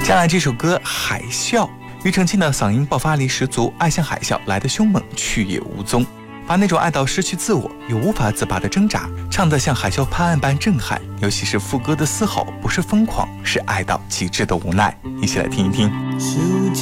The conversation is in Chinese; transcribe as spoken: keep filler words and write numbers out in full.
下来这首歌《海啸》，庾澄庆的嗓音爆发力十足，爱像海啸来得凶猛，去也无踪，把那种爱到失去自我又无法自拔的挣扎唱得像海啸拍岸般震撼，尤其是副歌的嘶吼，不是疯狂，是爱到极致的无奈。一起来听一听。